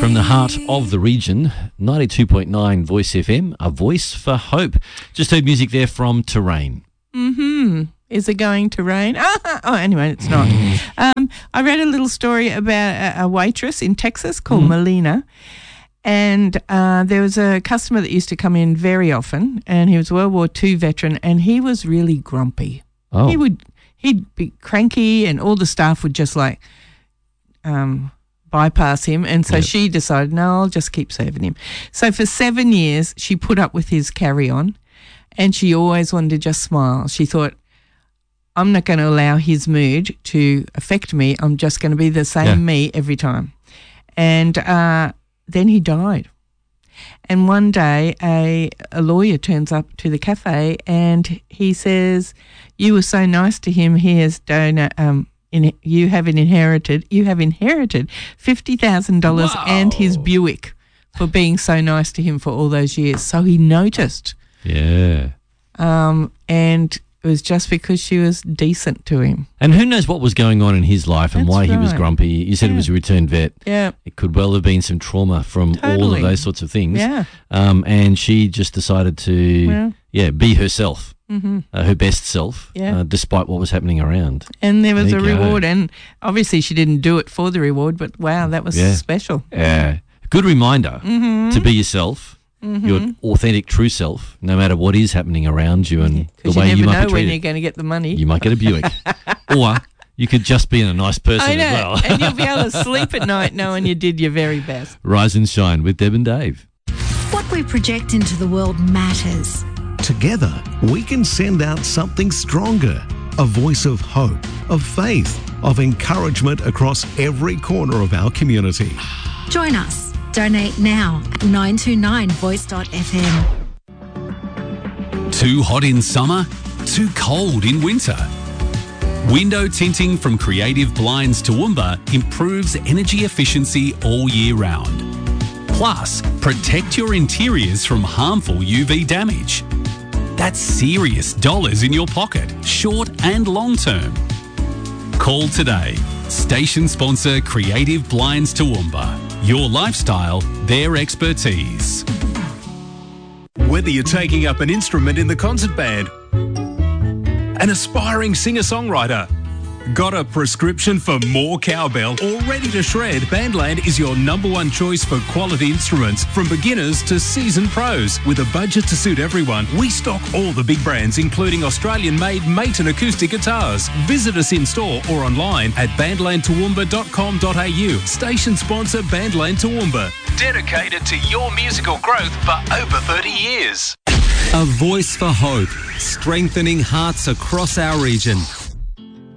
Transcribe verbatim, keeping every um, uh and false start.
From the heart of the region, ninety-two point nine Voice F M, a voice for hope. Just heard music there from Terrain. Mm-hmm. Is it going to rain? Oh, anyway, it's not. um, I read a little story about a, a waitress in Texas called mm. Melina. And uh, there was a customer that used to come in very often, and he was a World War Two veteran, and he was really grumpy. Oh. He would, he'd be cranky, and all the staff would just like um, bypass him. And so yep. she decided, no, I'll just keep serving him. So for seven years, she put up with his carry-on, and she always wanted to just smile. She thought, I'm not going to allow his mood to affect me. I'm just going to be the same yeah. me every time. And uh, then he died. And one day a, a lawyer turns up to the cafe and he says, you were so nice to him, he has donor, um, in, you have inherited, you have inherited fifty thousand dollars wow. and his Buick for being so nice to him for all those years. So he noticed. Yeah. Um, and it was just because she was decent to him. And who knows what was going on in his life and That's why right. he was grumpy. You said yeah. he was a returned vet. Yeah. It could well have been some trauma from Totally. all of those sorts of things. Yeah. Um, and she just decided to, well, yeah, be herself, mm-hmm. uh, her best self, yeah. uh, despite what was happening around. And there was there a reward. And obviously she didn't do it for the reward, but wow, that was yeah. special. Yeah. Good reminder mm-hmm. to be yourself. Mm-hmm. Your authentic, true self, no matter what is happening around you and the you way never you might know be when treated. you're going to get the money. You might get a Buick. Or you could just be a nice person I know, as well. and you'll be able to sleep at night knowing you did your very best. Rise and shine with Deb and Dave. What we project into the world matters. Together, we can send out something stronger. A voice of hope, of faith, of encouragement across every corner of our community. Join us. Donate now at nine two nine voice dot f m. Too hot in summer? Too cold in winter? Window tinting from Creative Blinds Toowoomba improves energy efficiency all year round. Plus, protect your interiors from harmful U V damage. That's serious dollars in your pocket, short and long term. Call today. Station sponsor Creative Blinds Toowoomba. Your lifestyle, their expertise. Whether you're taking up an instrument in the concert band, an aspiring singer-songwriter, got a prescription for more cowbell or ready to shred, Bandland is your number one choice for quality instruments from beginners to seasoned pros. With a budget to suit everyone, we stock all the big brands including Australian-made Maton acoustic guitars. Visit us in store or online at bandland toowoomba dot com dot a u. Station sponsor Bandland Toowoomba. Dedicated to your musical growth for over thirty years. A voice for hope, strengthening hearts across our region.